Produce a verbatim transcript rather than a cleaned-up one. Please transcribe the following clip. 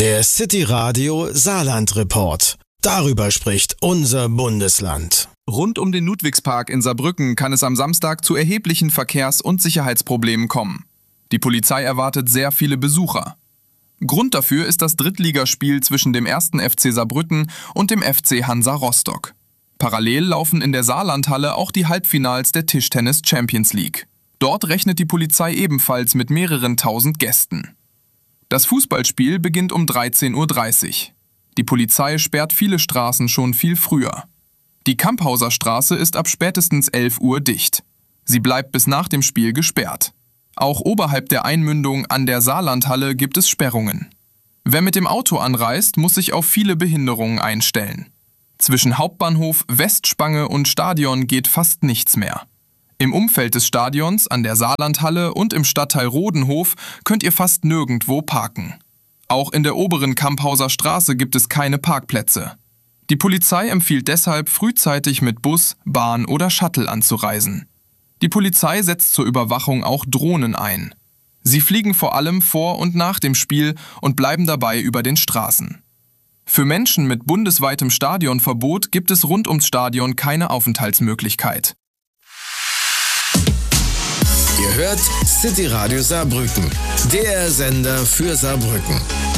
Der City Radio Saarland Report. Darüber spricht unser Bundesland. Rund um den Ludwigspark in Saarbrücken kann es am Samstag zu erheblichen Verkehrs- und Sicherheitsproblemen kommen. Die Polizei erwartet sehr viele Besucher. Grund dafür ist das Drittligaspiel zwischen dem ersten F C Saarbrücken und dem F C Hansa Rostock. Parallel laufen in der Saarlandhalle auch die Halbfinals der Tischtennis Champions League. Dort rechnet die Polizei ebenfalls mit mehreren tausend Gästen. Das Fußballspiel beginnt um dreizehn Uhr dreißig. Die Polizei sperrt viele Straßen schon viel früher. Die Kamphauser Straße ist ab spätestens elf Uhr dicht. Sie bleibt bis nach dem Spiel gesperrt. Auch oberhalb der Einmündung an der Saarlandhalle gibt es Sperrungen. Wer mit dem Auto anreist, muss sich auf viele Behinderungen einstellen. Zwischen Hauptbahnhof, Westspange und Stadion geht fast nichts mehr. Im Umfeld des Stadions, an der Saarlandhalle und im Stadtteil Rodenhof könnt ihr fast nirgendwo parken. Auch in der oberen Kamphauser Straße gibt es keine Parkplätze. Die Polizei empfiehlt deshalb, frühzeitig mit Bus, Bahn oder Shuttle anzureisen. Die Polizei setzt zur Überwachung auch Drohnen ein. Sie fliegen vor allem vor und nach dem Spiel und bleiben dabei über den Straßen. Für Menschen mit bundesweitem Stadionverbot gibt es rund ums Stadion keine Aufenthaltsmöglichkeit. Ihr hört City Radio Saarbrücken, der Sender für Saarbrücken.